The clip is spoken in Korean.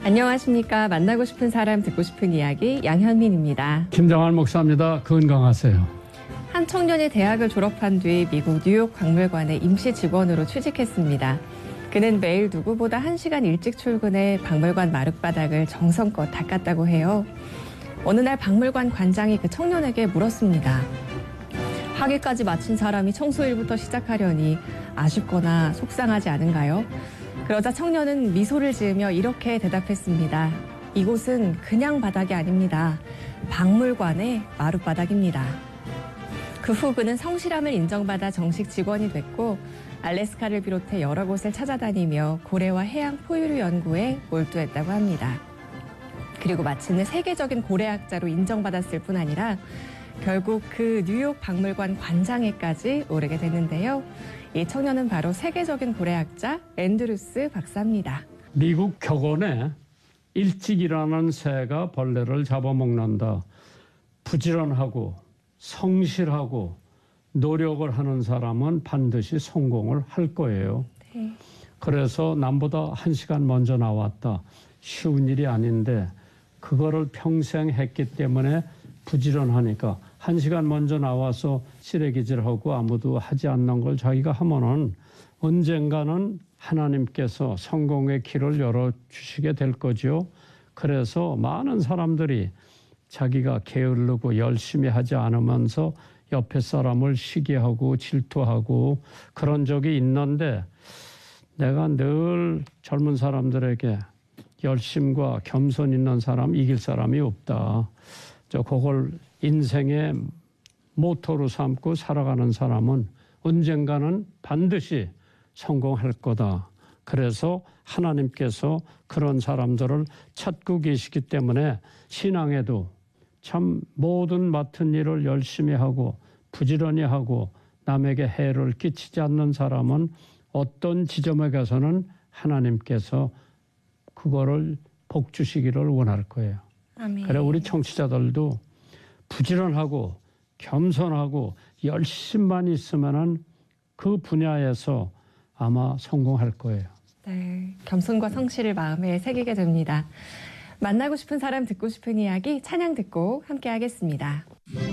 안녕하십니까. 만나고 싶은 사람 듣고 싶은 이야기 양현민입니다. 김정환 목사입니다. 건강하세요. 한 청년이 대학을 졸업한 뒤 미국 뉴욕 박물관에 임시 직원으로 취직했습니다. 그는 매일 누구보다 1시간 일찍 출근해 박물관 마룻바닥을 정성껏 닦았다고 해요. 어느 날 박물관 관장이 그 청년에게 물었습니다. 학위까지 마친 사람이 청소일부터 시작하려니 아쉽거나 속상하지 않은가요? 그러자 청년은 미소를 지으며 이렇게 대답했습니다. 이곳은 그냥 바닥이 아닙니다. 박물관의 마룻바닥입니다. 그 후 그는 성실함을 인정받아 정식 직원이 됐고 알래스카를 비롯해 여러 곳을 찾아다니며 고래와 해양 포유류 연구에 몰두했다고 합니다. 그리고 마침내 세계적인 고래학자로 인정받았을 뿐 아니라 결국 그 뉴욕 박물관 관장에까지 오르게 됐는데요. 이 청년은 바로 세계적인 고래학자 앤드루스 박사입니다. 미국 격언에 일찍 일어나는 새가 벌레를 잡아먹는다. 부지런하고 성실하고 노력을 하는 사람은 반드시 성공을 할 거예요. 네. 그래서 남보다 1시간 먼저 나왔다. 쉬운 일이 아닌데 그거를 평생 했기 때문에 부지런하니까 1시간 먼저 나와서 쓰레기질하고 아무도 하지 않는 걸 자기가 하면은 언젠가는 하나님께서 성공의 길을 열어주시게 될 거죠. 그래서 많은 사람들이 자기가 게으르고 열심히 하지 않으면서 옆에 사람을 시기하고 질투하고 그런 적이 있는데 내가 늘 젊은 사람들에게 열심과 겸손 있는 사람 이길 사람이 없다. 그걸 인생의 모토로 삼고 살아가는 사람은 언젠가는 반드시 성공할 거다. 그래서 하나님께서 그런 사람들을 찾고 계시기 때문에 신앙에도 참 모든 맡은 일을 열심히 하고 부지런히 하고 남에게 해를 끼치지 않는 사람은 어떤 지점에 가서는 하나님께서 그거를 복 주시기를 원할 거예요. 아멘. 그래 우리 청취자들도 부지런하고 겸손하고 열심만 있으면은 그 분야에서 아마 성공할 거예요. 네, 겸손과 성실을 마음에 새기게 됩니다. 만나고 싶은 사람 듣고 싶은 이야기 찬양 듣고 함께 하겠습니다.